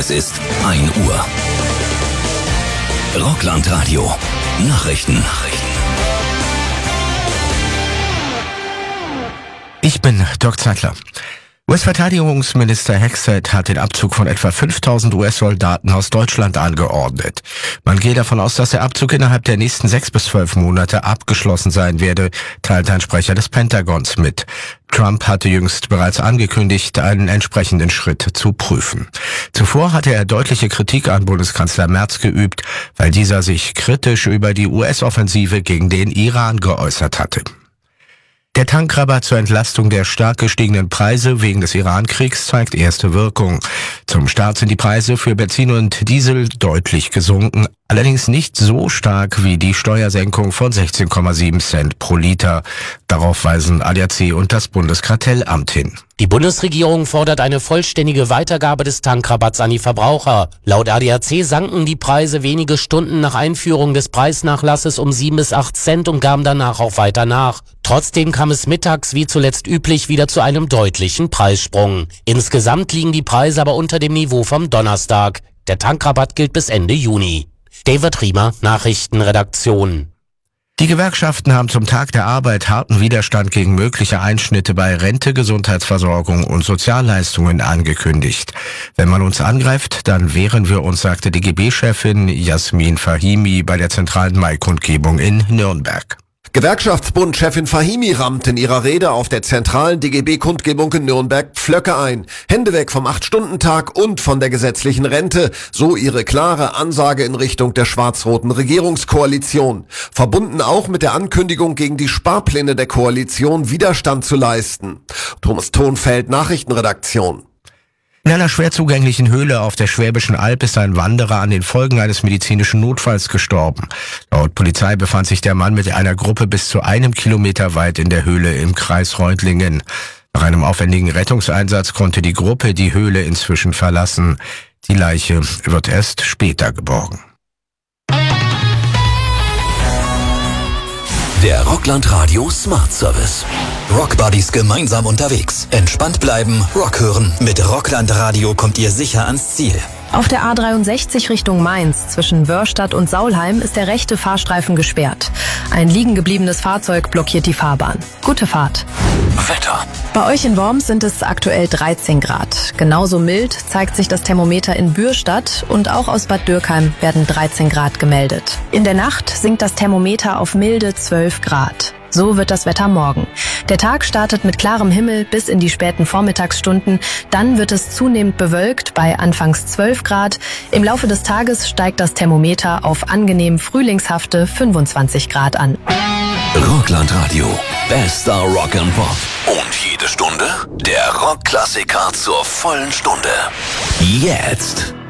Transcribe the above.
Es ist 1 Uhr. Rockland-Radio. Nachrichten. Ich bin Dirk Zeitler. US-Verteidigungsminister Hexet hat den Abzug von etwa 5000 US-Soldaten aus Deutschland angeordnet. Man geht davon aus, dass der Abzug innerhalb der nächsten 6 bis 12 Monate abgeschlossen sein werde, teilte ein Sprecher des Pentagons mit. Trump hatte jüngst bereits angekündigt, einen entsprechenden Schritt zu prüfen. Zuvor hatte er deutliche Kritik an Bundeskanzler Merz geübt, weil dieser sich kritisch über die US-Offensive gegen den Iran geäußert hatte. Der Tankrabatt zur Entlastung der stark gestiegenen Preise wegen des Iran-Kriegs zeigt erste Wirkung. Zum Start sind die Preise für Benzin und Diesel deutlich gesunken, allerdings nicht so stark wie die Steuersenkung von 16,7 Cent pro Liter. Darauf weisen ADAC und das Bundeskartellamt hin. Die Bundesregierung fordert eine vollständige Weitergabe des Tankrabatts an die Verbraucher. Laut ADAC sanken die Preise wenige Stunden nach Einführung des Preisnachlasses um 7 bis 8 Cent und gaben danach auch weiter nach. Trotzdem kam es mittags wie zuletzt üblich wieder zu einem deutlichen Preissprung. Insgesamt liegen die Preise aber unter dem Niveau vom Donnerstag. Der Tankrabatt gilt bis Ende Juni. David Riemer, Nachrichtenredaktion. Die Gewerkschaften haben zum Tag der Arbeit harten Widerstand gegen mögliche Einschnitte bei Rente, Gesundheitsversorgung und Sozialleistungen angekündigt. Wenn man uns angreift, dann wehren wir uns, sagte DGB-Chefin Jasmin Fahimi bei der zentralen Mai-Kundgebung in Nürnberg. Gewerkschaftsbund-Chefin Fahimi rammt in ihrer Rede auf der zentralen DGB-Kundgebung in Nürnberg Pflöcke ein. Hände weg vom 8-Stunden-Tag und von der gesetzlichen Rente. So ihre klare Ansage in Richtung der schwarz-roten Regierungskoalition. Verbunden auch mit der Ankündigung, gegen die Sparpläne der Koalition Widerstand zu leisten. Thomas Thonfeld, Nachrichtenredaktion. In einer schwer zugänglichen Höhle auf der Schwäbischen Alb ist ein Wanderer an den Folgen eines medizinischen Notfalls gestorben. Laut Polizei befand sich der Mann mit einer Gruppe bis zu 1 Kilometer weit in der Höhle im Kreis Reutlingen. Nach einem aufwendigen Rettungseinsatz konnte die Gruppe die Höhle inzwischen verlassen. Die Leiche wird erst später geborgen. Der Rockland-Radio Smart Service. Rockbuddies gemeinsam unterwegs. Entspannt bleiben, Rock hören. Mit Rockland-Radio kommt ihr sicher ans Ziel. Auf der A63 Richtung Mainz zwischen Wörrstadt und Saulheim ist der rechte Fahrstreifen gesperrt. Ein liegen gebliebenes Fahrzeug blockiert die Fahrbahn. Gute Fahrt. Wetter. Bei euch in Worms sind es aktuell 13 Grad. Genauso mild zeigt sich das Thermometer in Bürstadt und auch aus Bad Dürkheim werden 13 Grad gemeldet. In der Nacht sinkt das Thermometer auf milde 12 Grad. So wird das Wetter morgen. Der Tag startet mit klarem Himmel bis in die späten Vormittagsstunden. Dann wird es zunehmend bewölkt bei anfangs 12 Grad. Im Laufe des Tages steigt das Thermometer auf angenehm frühlingshafte 25 Grad an. Rockland-Radio. Bester Rock and Pop. Und jede Stunde der Rockklassiker zur vollen Stunde. Jetzt.